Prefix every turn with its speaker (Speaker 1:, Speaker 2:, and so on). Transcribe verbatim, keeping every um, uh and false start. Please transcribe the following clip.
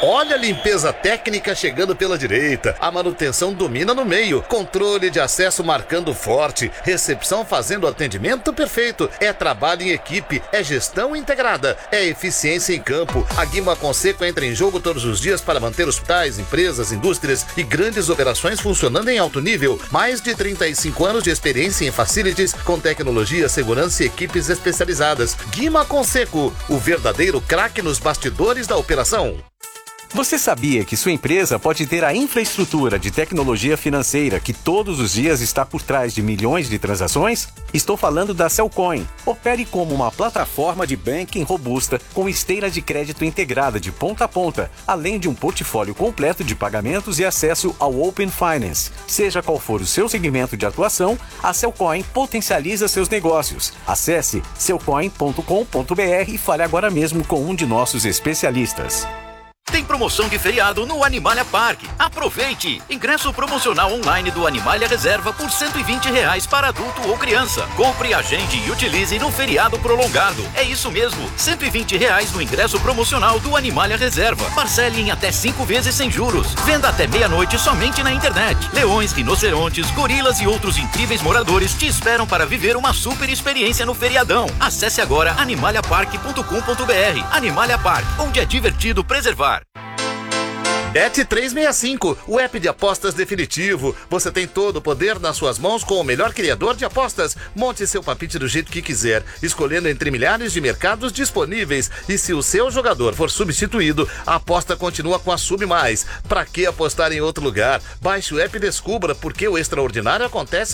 Speaker 1: Olha a limpeza técnica chegando pela direita, a manutenção domina no meio, controle de acesso marcando forte, recepção fazendo atendimento perfeito. É trabalho em equipe, é gestão integrada, é eficiência em campo. A Guima Conseco entra em jogo todos os dias para manter hospitais, empresas, indústrias e grandes operações funcionando em alto nível. Mais de trinta e cinco anos de experiência em facilities com tecnologia, segurança e equipes especializadas. Guima Conseco, o verdadeiro craque nos bastidores da operação.
Speaker 2: Você sabia que sua empresa pode ter a infraestrutura de tecnologia financeira que todos os dias está por trás de milhões de transações? Estou falando da Cellcoin. Opere como uma plataforma de banking robusta com esteira de crédito integrada de ponta a ponta, além de um portfólio completo de pagamentos e acesso ao Open Finance. Seja qual for o seu segmento de atuação, a Cellcoin potencializa seus negócios. Acesse cellcoin ponto com ponto br e fale agora mesmo com um de nossos especialistas.
Speaker 3: Tem promoção de feriado no Animalia Park. Aproveite! Ingresso promocional online do Animalia Reserva por cento e vinte reais para adulto ou criança. Compre, agende e utilize no feriado prolongado. É isso mesmo, cento e vinte reais no ingresso promocional do Animalia Reserva. Parcele em até cinco vezes sem juros. Venda até meia-noite somente na internet. Leões, rinocerontes, gorilas e outros incríveis moradores te esperam para viver uma super experiência no feriadão. Acesse agora animalia park ponto com ponto br. Animalia Park, onde é divertido preservar.
Speaker 1: Bet trezentos e sessenta e cinco, o app de apostas definitivo. Você tem todo o poder nas suas mãos com o melhor criador de apostas. Monte seu palpite do jeito que quiser, escolhendo entre milhares de mercados disponíveis. E se o seu jogador for substituído, a aposta continua com a Sub Mais. Pra que apostar em outro lugar? Baixe o app e descubra porque o extraordinário acontece